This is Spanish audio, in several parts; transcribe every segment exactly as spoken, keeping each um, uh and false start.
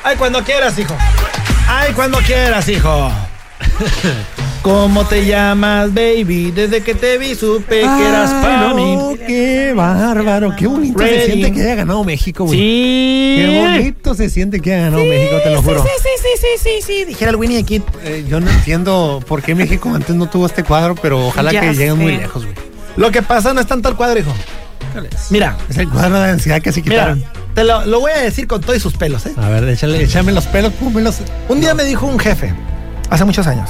Ay, cuando quieras, hijo. Ay, cuando quieras, hijo. ¿Cómo te llamas, baby? Desde que te vi supe Ay, que eras para no, mí. Qué bárbaro, qué bonito Ready. Se siente que haya ganado México, güey. Sí. Qué bonito se siente que haya ganado sí, México, te lo juro. Sí, sí, sí, sí, sí, sí. Dijera el Winnie aquí. Eh, yo no entiendo por qué México antes no tuvo este cuadro, pero ojalá ya que sé. Lleguen muy lejos, güey. Lo que pasa no es tanto el cuadro, hijo. Es? Mira. Es el cuadro de ansiedad que se quitaron. Mira, te lo, lo voy a decir con todos sus pelos, ¿eh? A ver, échale, échame los pelos, pónmelos. Un día no. me dijo un jefe, hace muchos años.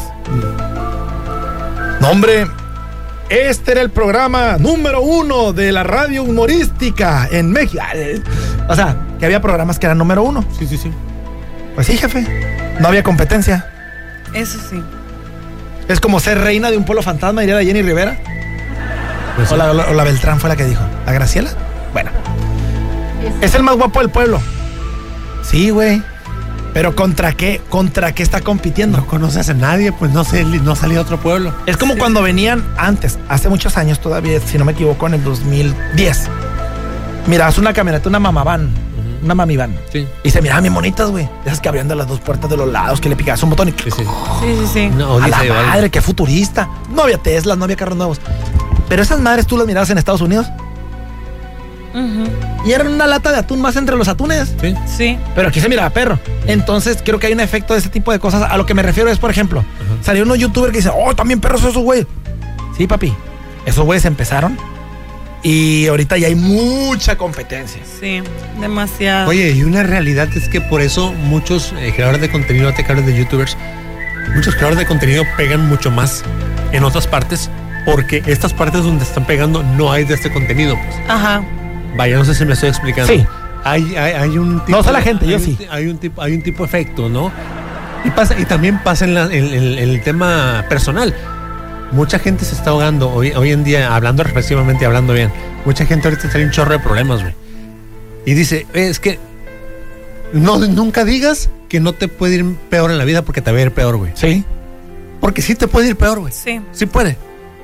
No, hombre, este era el programa número uno de la radio humorística en México. O sea, que había programas que eran número uno. Sí, sí, sí. Pues sí, jefe. No había competencia. Eso sí. Es como ser reina de un pueblo fantasma, diría la Jenny Rivera. Pues o, la, o la Beltrán fue la que dijo. ¿La Graciela? Bueno. Es el más guapo del pueblo. Sí, güey. Pero ¿contra qué? ¿Contra qué está compitiendo? No conoces a nadie, pues no sé, no salió a otro pueblo. Es como sí. Cuando venían antes, hace muchos años todavía, si no me equivoco, en el dos mil diez. Mirabas una camioneta, una mamavan, uh-huh. una mamivan. Sí. Y se miraban bien bonitas, güey. Esas que abrían de las dos puertas de los lados, que le picabas un botón y... Sí, sí, sí. sí. No, a la madre, vale. Qué futurista. No había Tesla, no había carros nuevos. Pero esas madres tú las mirabas en Estados Unidos. Uh-huh. Y eran una lata de atún más entre los atunes. Sí. Sí. Pero aquí se miraba perro. Entonces creo que hay un efecto de ese tipo de cosas. A lo que me refiero es, por ejemplo, uh-huh. salió unos youtubers que dicen, oh, también perros esos güeyes. Sí, papi. Esos güeyes empezaron. Y ahorita ya hay mucha competencia. Sí, demasiado. Oye, y una realidad es que por eso muchos eh, creadores de contenido, creadores de youtubers, muchos creadores de contenido pegan mucho más en otras partes. Porque estas partes donde están pegando no hay de este contenido, pues. Ajá. Vaya, no sé si me estoy explicando. Sí. Hay, hay, hay un tipo. No sé la gente, yo un, sí. Hay un tipo, hay un tipo de efecto, ¿no? Y pasa, y también pasa en, la, en, en, en el tema personal. Mucha gente se está ahogando hoy, hoy en día, hablando reflexivamente, hablando bien. Mucha gente ahorita tiene un chorro de problemas, güey. Y dice, es que no, nunca digas que no te puede ir peor en la vida porque te va a ir peor, güey. Sí. Porque sí te puede ir peor, güey. Sí. Sí puede.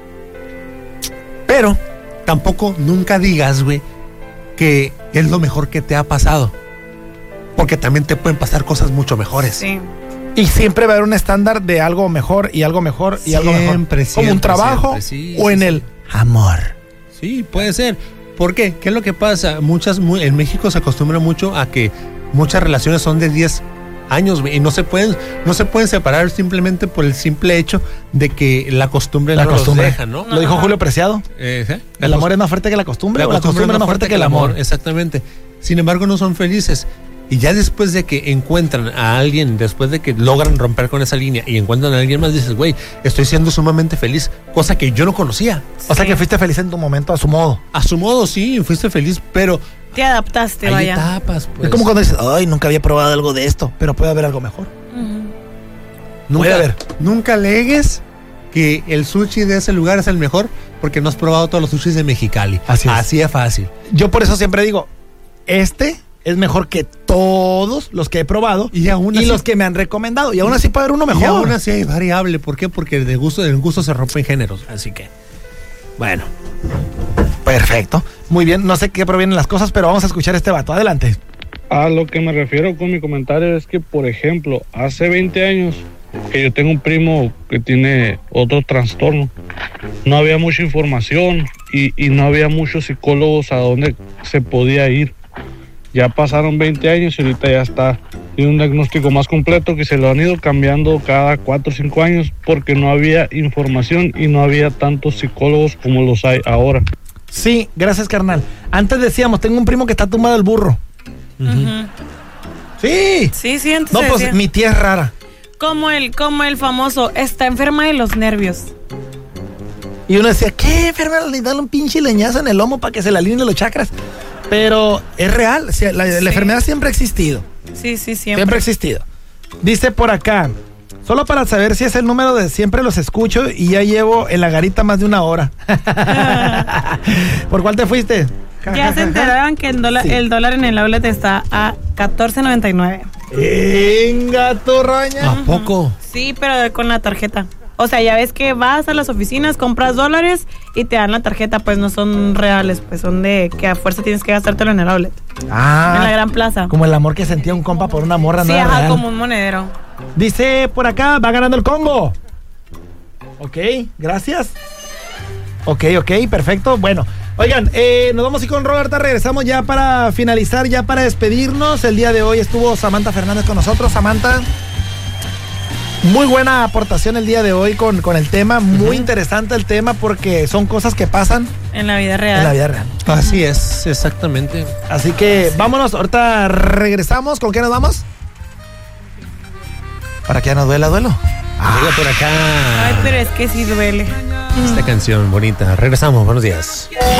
Pero tampoco nunca digas, güey, que es lo mejor que te ha pasado. Porque también te pueden pasar cosas mucho mejores. Sí. Y siempre va a haber un estándar de algo mejor y algo mejor y siempre, algo mejor. Siempre, como un trabajo sí, o sí, en sí. el amor. Sí, puede ser. ¿Por qué? ¿Qué es lo que pasa? Muchas, muy, en México se acostumbra mucho a que muchas relaciones son de diez años, güey, y no se pueden, no se pueden separar simplemente por el simple hecho de que la costumbre la no costumbre. los deja, ¿no? Lo dijo Julio Preciado. Eh, ¿eh? El amor es más fuerte que la costumbre, la o la costumbre, costumbre es más fuerte que el amor. amor. Exactamente. Sin embargo, no son felices. Y ya después de que encuentran a alguien, después de que logran romper con esa línea y encuentran a alguien más, dices, güey, estoy siendo sumamente feliz, cosa que yo no conocía. O sí. sea que fuiste feliz en tu momento a su modo. A su modo, sí, fuiste feliz, pero te adaptaste, hay vaya. etapas, pues. Es como cuando dices, ay, nunca había probado algo de esto, pero puede haber algo mejor. Uh-huh. Nunca, puede haber. Nunca alegues que el sushi de ese lugar es el mejor porque no has probado todos los sushis de Mexicali. Así es. Así es fácil. Yo por eso siempre digo, este es mejor que todos los que he probado y, aún así, y los que me han recomendado. Y aún así puede haber uno mejor. Y aún así hay variable. ¿Por qué? Porque de gusto, del gusto se rompen géneros. Así que, bueno. Perfecto. Muy bien. No sé qué provienen las cosas, pero vamos a escuchar a este vato. Adelante. A lo que me refiero con mi comentario es que, por ejemplo, hace veinte años que yo tengo un primo que tiene otro trastorno. No había mucha información y, y no había muchos psicólogos a donde se podía ir. Ya pasaron veinte años y ahorita ya está. Tiene un diagnóstico más completo que se lo han ido cambiando cada cuatro o cinco años porque no había información y no había tantos psicólogos como los hay ahora. Sí, gracias, carnal. Antes decíamos, tengo un primo que está tumbado al burro. Uh-huh. Sí. Sí, sí, antes No, pues decía. mi tía es rara. Como el, como el famoso, está enferma de los nervios. Y uno decía, ¿qué enferma? Le dan un pinche leñazo en el lomo para que se le alineen los chakras. Pero es real, o sea, la, la sí. enfermedad siempre ha existido. Sí, sí, siempre. Siempre ha existido. Dice por acá, solo para saber si es el número de siempre los escucho y ya llevo en la garita más de una hora. ¿Por cuál te fuiste? Ya se enteraron que el dólar, sí. el dólar en el outlet está a catorce noventa y nueve. Venga, torraña. ¿A poco? Sí, pero con la tarjeta. O sea, ya ves que vas a las oficinas, compras dólares y te dan la tarjeta, pues no son reales, pues son de que a fuerza tienes que gastártelo en el outlet. Ah. En la Gran Plaza. Como el amor que sentía un compa por una morra, sí, no era ajá, real. como un monedero. Dice por acá, va ganando el Congo. Ok, gracias. Ok, ok, perfecto. Bueno, oigan, eh, nos vamos a ir con Roberta. Regresamos ya para finalizar, ya para despedirnos. El día de hoy estuvo Samantha Fernández con nosotros. Samantha, muy buena aportación el día de hoy con, con el tema. Muy uh-huh. interesante el tema porque son cosas que pasan en la vida real. En la vida real. Así es, exactamente. Así que vámonos, ahorita regresamos. ¿Con qué nos vamos? ¿Para que ya no duela, duelo? Ah. Llega por acá. Ay, pero es que sí duele. Esta canción bonita. Regresamos, buenos días.